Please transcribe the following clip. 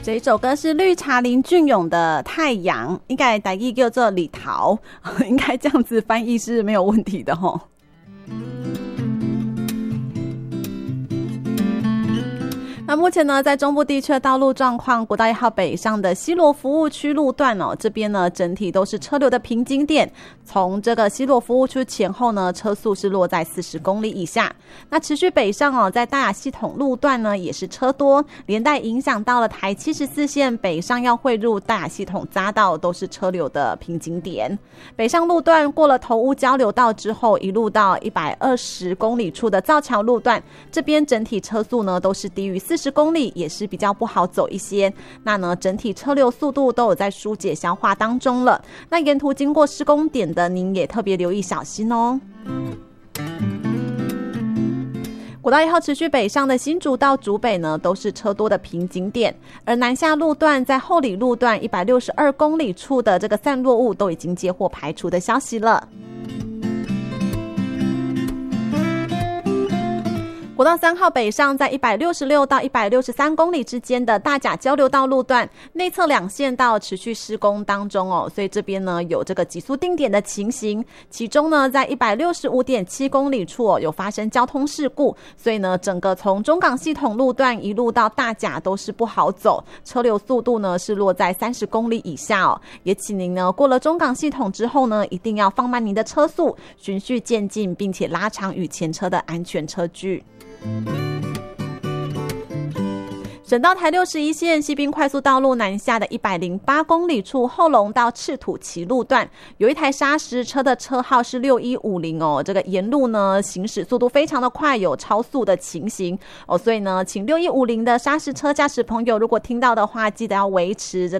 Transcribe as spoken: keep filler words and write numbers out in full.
这一首歌是绿茶林俊勇的《太阳》，应该台语叫做李桃，应该这样子翻译是没有问题的齁。那目前呢，在中部地区的道路状况，国道一号北上的西螺服务区路段哦，这边呢整体都是车流的瓶颈点，从这个西螺服务区前后呢，车速是落在四十公里以下。那持续北上哦，在大雅系统路段呢也是车多，连带影响到了台七十四线北上要汇入大雅系统匝道，都是车流的瓶颈点。北上路段过了头屋交流道之后，一路到一百二十公里处的造桥路段，这边整体车速呢都是低于四十公里，也是比较不好走一些。那呢，整体车流速度都有在疏解消化当中了。那沿途经过施工点的，您也特别留意小心哦。国道一号持续北上的新竹到竹北呢，都是车多的瓶颈点，而南下路段在后里路段一百六十二公里处的这个散落物都已经接获排除的消息了。国道三号北上，在一百六十六到一百六十三公里之间的大甲交流道路段内侧两线道持续施工当中哦，所以这边呢有这个急速定点的情形。其中呢，在一百六十五点七公里处哦有发生交通事故，所以呢整个从中港系统路段一路到大甲都是不好走，车流速度呢是落在三十公里以下哦。也请您呢过了中港系统之后呢，一定要放慢您的车速，循序渐进，并且拉长与前车的安全车距。省道台六十一线西滨快速道路南下的一百零八公里处后龙到赤土崎路段，有一台砂石车的车号是六一五零哦，这个沿路呢行驶速度非常的快，有超速的情形哦，所以呢，请六一五零的砂石车驾驶朋友如果听到的话，记得要维持这